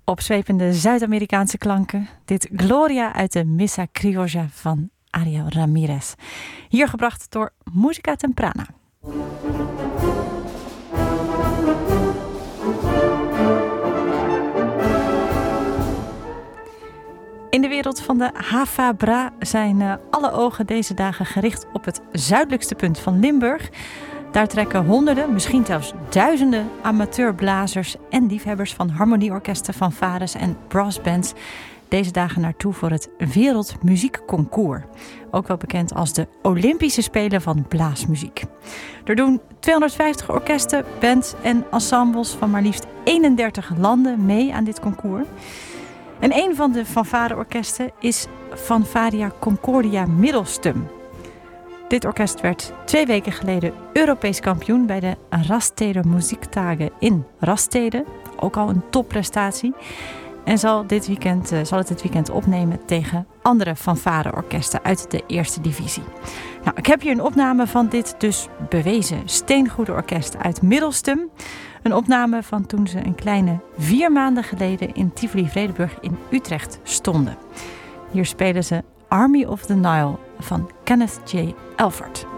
Opzwepende Zuid-Amerikaanse klanken. Dit Gloria uit de Missa Criolla van Ariel Ramirez. Hier gebracht door Musica Temprana. In de wereld van de Hafa Bra zijn alle ogen deze dagen gericht op het zuidelijkste punt van Limburg. Daar trekken honderden, misschien zelfs duizenden amateurblazers en liefhebbers van harmonieorkesten, fanfares en brassbands deze dagen naartoe voor het Wereldmuziekconcours. Ook wel bekend als de Olympische Spelen van blaasmuziek. Er doen 250 orkesten, bands en ensembles van maar liefst 31 landen mee aan dit concours. En een van de fanfareorkesten is Fanfaria Concordia Middelstum. Dit orkest werd 2 weken geleden Europees kampioen bij de Rastede Muziektage in Rastede. Ook al een topprestatie. En zal het dit weekend opnemen tegen andere fanfareorkesten uit de eerste divisie. Nou, ik heb hier een opname van dit dus bewezen steengoede orkest uit Middelstum. Een opname van toen ze een kleine 4 maanden geleden in Tivoli-Vredenburg in Utrecht stonden. Hier spelen ze Army of the Nile van Kenneth J. Elford.